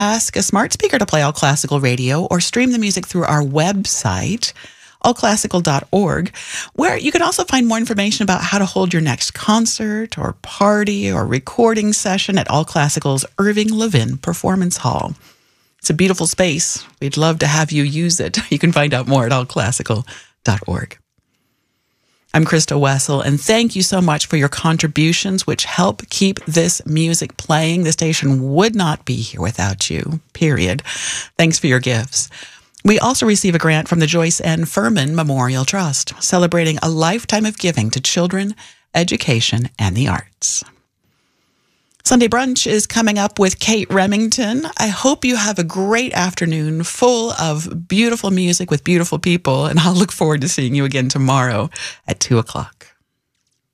ask a smart speaker to play All Classical Radio or stream the music through our website, allclassical.org, where you can also find more information about how to hold your next concert or party or recording session at All Classical's Irving Levin Performance Hall. It's a beautiful space. We'd love to have you use it. You can find out more at allclassical.org. I'm Krista Wessel, and thank you so much for your contributions, which help keep this music playing. The station would not be here without you, period. Thanks for your gifts. We also receive a grant from the Joyce N. Furman Memorial Trust, celebrating a lifetime of giving to children, education, and the arts. Sunday Brunch is coming up with Kate Remington. I hope you have a great afternoon full of beautiful music with beautiful people, and I'll look forward to seeing you again tomorrow at 2 o'clock.